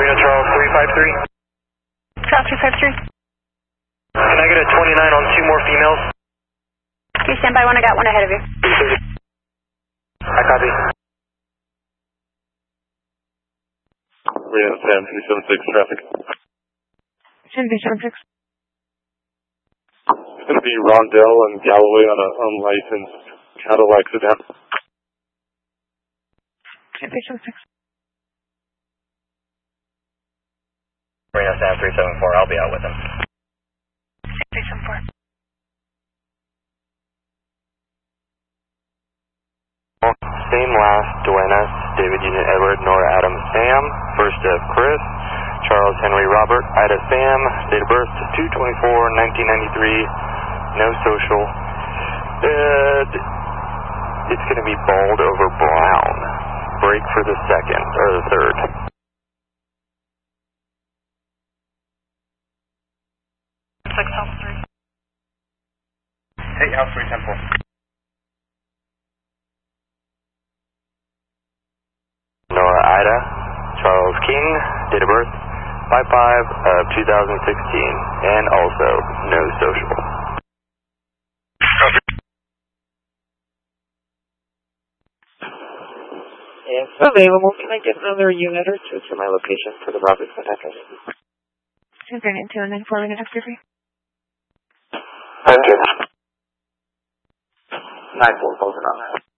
Charles 353. Charles 353. Can I get a 29 on 2 more females? Okay, stand by one. I got one ahead of you. I copy. Reno Sam 376 traffic. San 376. It's going to be Rondell and Galloway on an unlicensed Cadillac sedan. San 376. Reno Sam 374. I'll be out with him. San 374. Same last, Duenas, David Union Edward, Nora Adam Sam, first of Chris, Charles Henry Robert, Ida Sam, date of birth 2/24/1993, no social. It's going to be bald over brown. Break for the second, or the third. House 3. Hey, House 3 Temple. Nora Ida, Charles King, date of birth 5/5/2016, and also no social. If available, can I get another unit or two to my location for the Roberts attackers? 2 and then 4 minute after 3. Okay. 9-4, closing on that.